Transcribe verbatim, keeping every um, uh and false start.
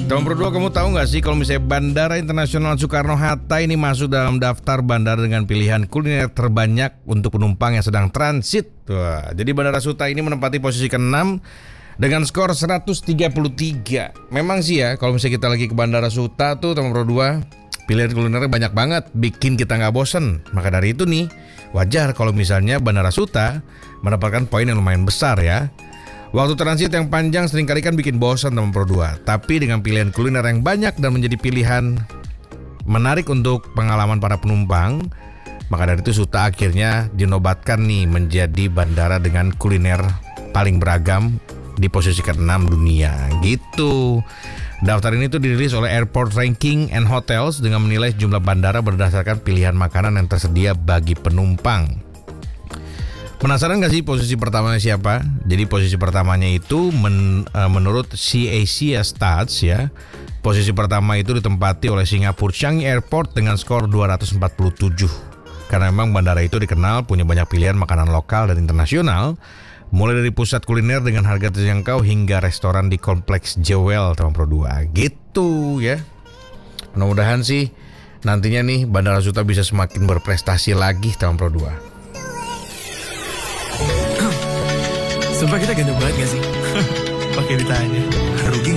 Tahun berdua, kamu tahu nggak sih kalau misalnya Bandara Internasional Soekarno-Hatta ini masuk dalam daftar bandara dengan pilihan kuliner terbanyak untuk penumpang yang sedang transit. Wah, jadi Bandara Suta ini menempati posisi keenam dengan skor seratus tiga puluh tiga. Memang sih ya, kalau misalnya kita lagi ke Bandara Suta tuh tahun berdua, pilihan kulinernya banyak banget, bikin kita nggak bosen. Maka dari itu nih, wajar kalau misalnya Bandara Suta mendapatkan poin yang lumayan besar ya. Waktu transit yang panjang seringkali kan bikin bosan teman Pro dua. Tapi dengan pilihan kuliner yang banyak dan menjadi pilihan menarik untuk pengalaman para penumpang, maka dari itu Suta akhirnya dinobatkan nih menjadi bandara dengan kuliner paling beragam di posisi keenam dunia gitu. Daftar ini tuh dirilis oleh Airport Ranking and Hotels dengan menilai jumlah bandara berdasarkan pilihan makanan yang tersedia bagi penumpang. Penasaran gak sih posisi pertamanya siapa? Jadi posisi pertamanya itu men, uh, menurut C A C S Stats ya. Posisi pertama itu ditempati oleh Singapore Changi Airport dengan skor dua ratus empat puluh tujuh. Karena memang bandara itu dikenal punya banyak pilihan makanan lokal dan internasional, mulai dari pusat kuliner dengan harga terjangkau hingga restoran di kompleks Jewel teman Pro dua. Gitu ya. Mudah-mudahan sih nantinya nih Bandara Suta bisa semakin berprestasi lagi teman Pro dua. Sumpah kita ganteng banget gak sih? Pakai ditanya. Rugi